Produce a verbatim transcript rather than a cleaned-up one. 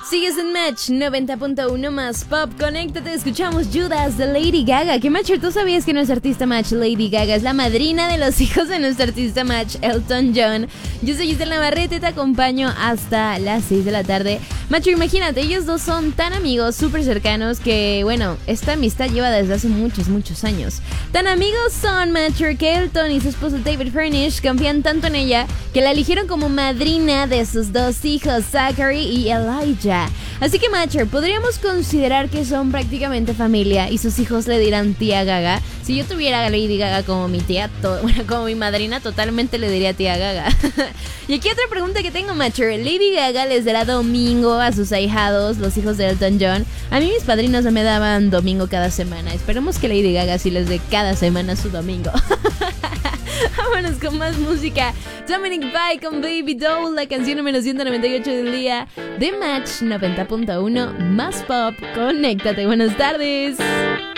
Sigues en Match noventa punto uno más Pop. Conéctate, escuchamos Judas de Lady Gaga. Que Matcher, ¿tú sabías que nuestra artista Match, Lady Gaga, es la madrina de los hijos de nuestro artista Match, Elton John? Yo soy Giselle Navarrete y te acompaño hasta las seis de la tarde. Matcher, imagínate, ellos dos son tan amigos, súper cercanos, que bueno, esta amistad lleva desde hace muchos, muchos años. Tan amigos son Matcher que Elton y su esposo David Furnish confían tanto en ella que la eligieron como madrina de sus dos hijos, Zachary y Elijah. Así que Matcher, podríamos considerar que son prácticamente familia y sus hijos le dirán tía Gaga. Si yo tuviera a Lady Gaga como mi tía, to- bueno, como mi madrina, totalmente le diría tía Gaga. Y aquí otra pregunta que tengo, Matcher. Lady Gaga les dará domingo a sus ahijados, los hijos de Elton John. A mí mis padrinos me daban domingo cada semana. Esperemos que Lady Gaga sí les dé cada semana su domingo. Vámonos con más música. Dominic Fike con Baby Doll, la canción número ciento noventa y ocho del día de Match noventa punto uno más Pop. Conéctate, buenas tardes.